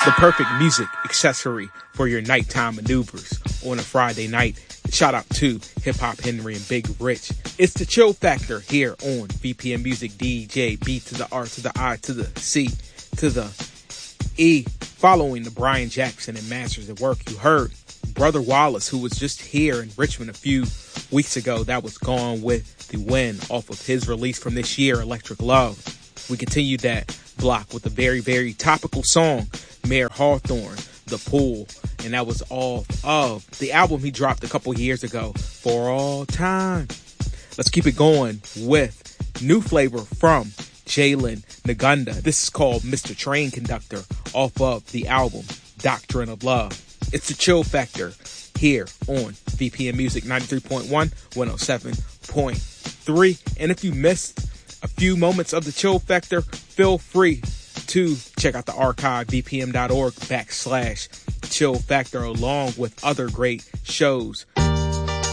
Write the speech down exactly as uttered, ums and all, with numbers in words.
The perfect music accessory for your nighttime maneuvers on a Friday night. Shout out to Hip Hop Henry and Big Rich. It's the Chill Factor here on V P M Music. D J B to the R to the I to the C to the E. Following the Brian Jackson and Masters at Work, you heard Brother Wallace, who was just here in Richmond a few weeks ago. That was Gone with the Wind off of his release from this year, Electric Love. We continued that block with a very, very topical song, Mayor Hawthorne, The Pool, and that was off of the album he dropped a couple years ago, For All Time. Let's keep it going with new flavor from Jalen Nagunda. This is called Mister Train Conductor off of the album Doctrine of Love. It's the Chill Factor here on V P M Music ninety-three point one, one oh seven point three. And if you missed a few moments of the Chill Factor, feel free to check out the archive, vpm.org backslash chill factor, along with other great shows.